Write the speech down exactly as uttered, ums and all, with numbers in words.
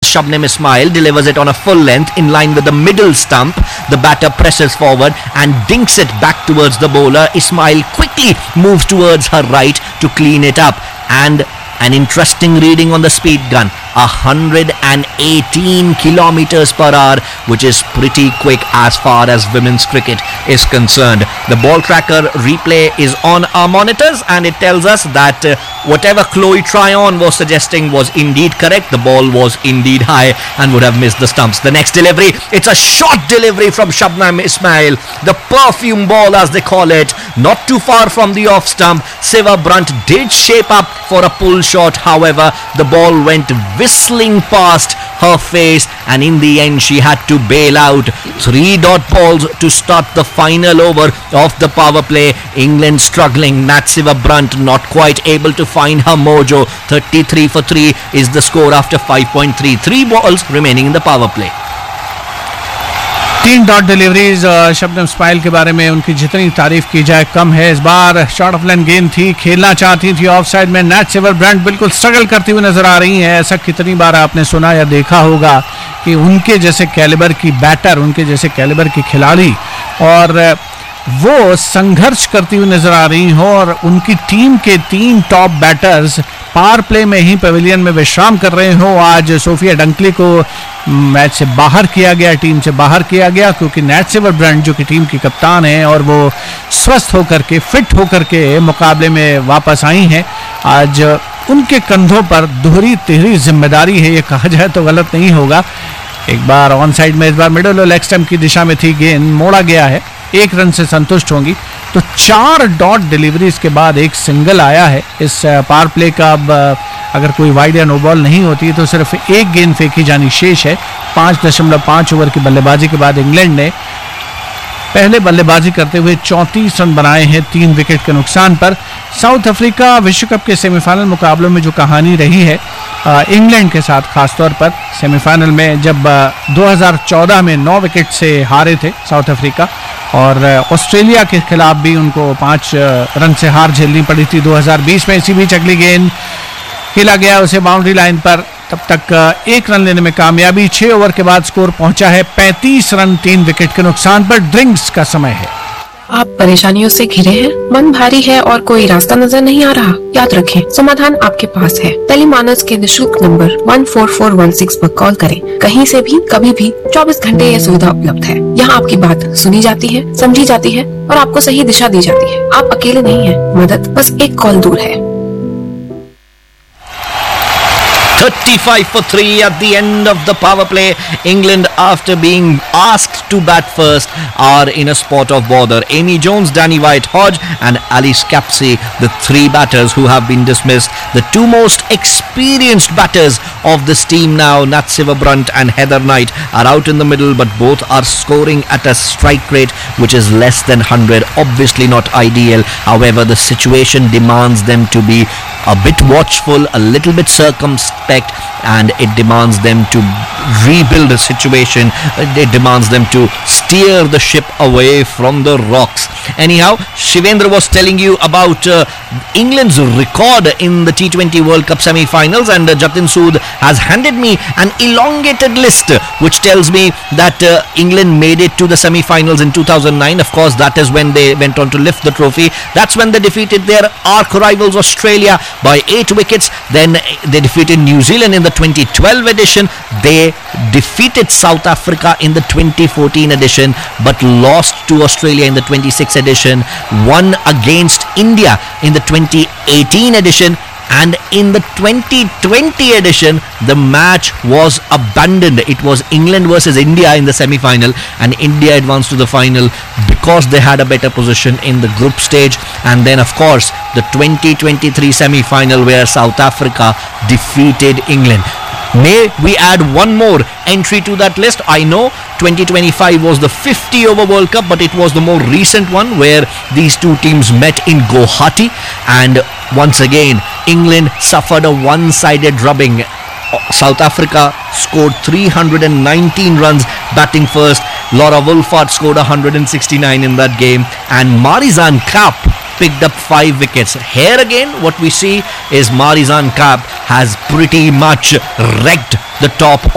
Shabnam Ismail delivers it on a full length in line with the middle stump. The batter presses forward and dinks it back towards the bowler. Ismail quickly moves towards her right to clean it up, and an interesting reading on the speed gun, one hundred eighteen kilometers per hour, which is pretty quick as far as women's cricket is concerned. The ball tracker replay is on our monitors, and it tells us that uh, whatever Chloe Tryon was suggesting was indeed correct. The ball was indeed high and would have missed the stumps. The next delivery, it's a short delivery from Shabnam Ismail, the perfume ball as they call it, not too far from the off stump. Siva Brunt did shape up for a pull shot, however the ball went whistling past her face, and in the end she had to bail out. Three dot balls to start the final over of the power play. England struggling. Nat Siva Brunt not quite able to find her mojo. thirty-three for three is the score after five point three. Three balls remaining in the power play. तीन dot deliveries Shabnam Ismail के बारे में उनकी जितनी तारीफ की जाए कम है. इस बार शॉर्ट ऑफ लाइन गेंद थी, खेलना चाहती थी ऑफ साइड में. नैट सिवा ब्रंट बिल्कुल स्ट्रगल करती हुई नजर आ रही हैं. ऐसा कितनी बार आपने सुना या देखा होगा कि उनके जैसे कैलिबर की बैटर, उनके जैसे कैलिबर की खिलाड़ी और वो संघर्ष करती हुई नजर आ रही हो, और उनकी टीम के तीन टॉप बैटर्स पावर प्ले में ही पवेलियन में विश्राम कर रहे हो. आज सोफिया डंकली को मैच से बाहर किया गया, टीम से बाहर किया गया, क्योंकि नैट सिवा ब्रंट जो कि टीम की कप्तान है और वो स्वस्थ होकर के, फिट होकर के मुकाबले में वापस आई हैं. आज उनके कंधों पर दोहरी तिहरी जिम्मेदारी है, ये कहा जाए तो गलत नहीं होगा. एक बार ऑन साइड में, इस बार मिडल और लेग स्टंप की दिशा में थी गेंद, मोड़ा गया है. एक रन से संतुष्ट होंगी. तो चार डॉट डिलीवरीज के बाद एक सिंगल आया है इस पावर प्ले का. अब अगर कोई वाइड या नो बॉल नहीं होती तो सिर्फ एक गेंद फेंकी जानी शेष है. पाँच दशमलव पाँच ओवर की बल्लेबाजी के बाद इंग्लैंड ने पहले बल्लेबाजी करते हुए चौंतीस रन बनाए हैं तीन विकेट के नुकसान पर. साउथ अफ्रीका विश्व कप के सेमीफाइनल मुकाबलों में जो कहानी रही है इंग्लैंड के साथ, खासतौर पर सेमीफाइनल में जब दो हज़ार चौदह में नौ विकेट से हारे थे साउथ अफ्रीका, और ऑस्ट्रेलिया के खिलाफ भी उनको पाँच रन से हार झेलनी पड़ी थी दो हज़ार बीस में. इसी बीच अगली गेंद खेला गया उसे बाउंड्री लाइन पर, तब तक एक रन लेने में कामयाबी. छह ओवर के बाद स्कोर पहुंचा है पैंतीस रन तीन विकेट के नुकसान पर. ड्रिंक्स का समय है. आप परेशानियों से घिरे हैं, मन भारी है और कोई रास्ता नजर नहीं आ रहा? याद रखें, समाधान आपके पास है. टेलीमानस के निशुल्क number one four four one six पर कॉल करें. कहीं से भी, कभी भी, चौबीस घंटे यह सुविधा उपलब्ध है. यहाँ आपकी बात सुनी जाती है, समझी जाती है और आपको सही दिशा दी जाती है. आप अकेले नहीं हैं, मदद बस एक कॉल दूर है. thirty-five for three at the end of the power play. England, after being asked to bat first, are in a spot of bother. Amy Jones, Danny White-Hodge and Alice Capsey, the three batters who have been dismissed. The two most experienced batters of this team now, Nat Siva Brunt and Heather Knight, are out in the middle, but both are scoring at a strike rate which is less than one hundred. Obviously not ideal. However, the situation demands them to be a bit watchful, a little bit circumspect, and it demands them to rebuild the situation. It demands them to steer the ship away from the rocks. Anyhow, Shivendra was telling you about uh, England's record in the T twenty World Cup semi-finals, and uh, Jatin Sood has handed me an elongated list which tells me that uh, England made it to the semi-finals in two thousand nine. Of course, that is when they went on to lift the trophy. That's when they defeated their arch rivals Australia by eight wickets. Then they defeated New Zealand in the twenty twelve edition. They defeated South Africa in the twenty fourteen edition, but lost to Australia in the twenty-sixth edition. Won against India in the twenty eighteen edition. And in the twenty twenty edition, the match was abandoned. It was England versus India in the semi-final, and India advanced to the final because they had a better position in the group stage. And then, of course, the twenty twenty-three semi-final where South Africa defeated England. May we add one more entry to that list? I know twenty twenty-five was the fifty over World Cup, but it was the more recent one where these two teams met in Guwahati, and once again England suffered a one-sided drubbing. South Africa scored three hundred nineteen runs batting first. Laura Wolfart scored one hundred sixty-nine in that game, and Marizanne Kapp picked up five wickets. Here again, what we see is Marizanne Kapp has pretty much wrecked the top